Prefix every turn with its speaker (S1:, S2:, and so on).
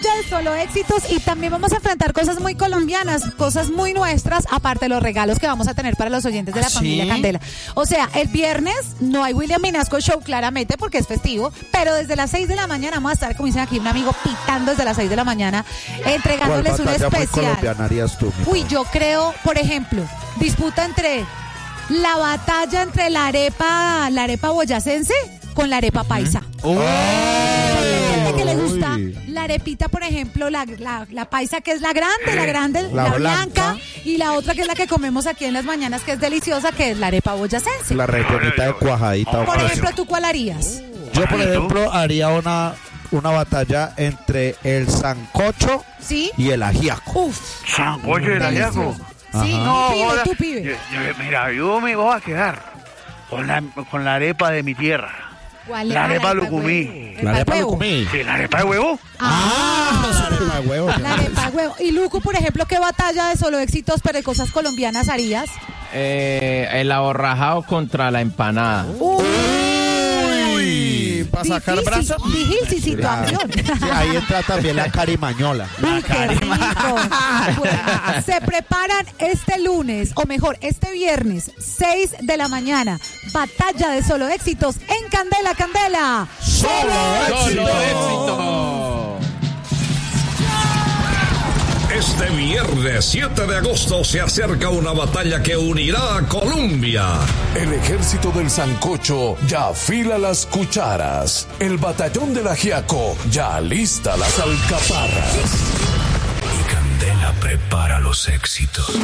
S1: Batalla de solo éxitos y también vamos a enfrentar cosas muy colombianas, cosas muy nuestras, aparte de los regalos que vamos a tener para los oyentes de la familia Candela. O sea, el viernes no hay William Vinasco Show, claramente, porque es festivo, pero desde las 6 de la mañana vamos a estar, como dicen aquí, un amigo pitando desde las 6 de la mañana, entregándoles un especial.
S2: Harías tú,
S1: Uy, yo creo, por ejemplo, disputa entre la batalla entre la arepa boyacense con la arepa paisa. Hay gente que le gusta la arepita, por ejemplo, la paisa, que es la grande, la blanca, y la otra que es la que comemos aquí en las mañanas, que es deliciosa, que es la arepa boyacense.
S2: La rellenita de cuajadita.
S1: Por ejemplo, ¿tú cuál harías?
S2: Yo, por ejemplo, haría una batalla entre el sancocho y el ajiaco.
S1: Uf.
S3: ¿Sancocho y el ajiaco?
S1: Sí,
S3: no,
S1: tú pibe.
S3: Mira, yo me voy a quedar con la arepa de mi tierra.
S1: ¿Cuál
S3: la arepa
S1: lucumí?
S2: ¿La arepa lucumí?
S3: Sí, la arepa de huevo.
S2: La arepa de huevo.
S1: La arepa de huevo. Y Luco, por ejemplo, ¿qué batalla de solo éxitos pero de cosas colombianas harías?
S4: El aborrajado contra la empanada.
S2: ¿Para sacar brazos?
S1: Difícil situación.
S2: Sí, ahí entra también la carimañola.
S1: Qué rico. Bueno, se preparan este lunes, o mejor, este viernes, 6 de la mañana. Batalla de solo éxitos en Candela, Candela.
S4: ¡Solo éxito!
S5: Este viernes 7 de agosto se acerca una batalla que unirá a Colombia.
S6: El ejército del sancocho ya afila las cucharas. El batallón del ajiaco ya alista las alcaparras.
S5: Y Candela prepara los éxitos.